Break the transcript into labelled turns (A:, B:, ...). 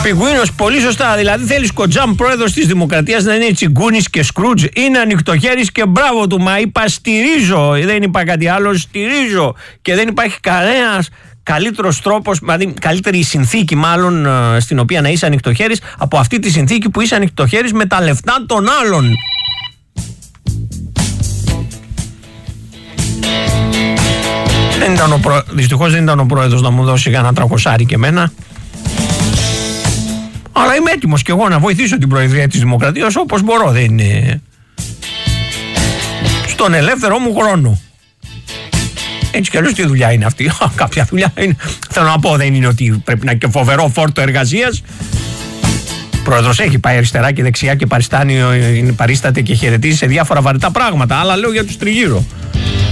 A: Πιγκουίνος, πολύ σωστά. Δηλαδή θέλεις Κοτζάμ πρόεδρος της Δημοκρατίας να είναι Τσιγκούνης και Σκρούτζ. Είναι ανοιχτοχέρης και μπράβο του. Μα είπα στηρίζω. Δεν είπα κάτι άλλο. Στηρίζω. Και δεν υπάρχει κανένας καλύτερος τρόπος, δηλαδή καλύτερη συνθήκη μάλλον στην οποία να είσαι ανοιχτοχέρης από αυτή τη συνθήκη που είσαι ανοιχτοχέρης με τα λεφτά των άλλων. Δυστυχώς δεν ήταν ο πρόεδρος να μου δώσει κανένα 300 και εμένα. Αλλά είμαι έτοιμος και εγώ να βοηθήσω την Προεδρία της Δημοκρατίας όπως μπορώ. Δεν είναι στον ελεύθερο μου χρόνο. Έτσι κι αλλιώς τι δουλειά είναι αυτή. Κάποια δουλειά είναι. Θέλω να πω, δεν είναι ότι πρέπει να έχει και φοβερό φόρτο εργασίας. Ο πρόεδρος έχει πάει αριστερά και δεξιά και παρίσταται και χαιρετίζει σε διάφορα βαρετά πράγματα. Αλλά λέω για τους τριγύρω.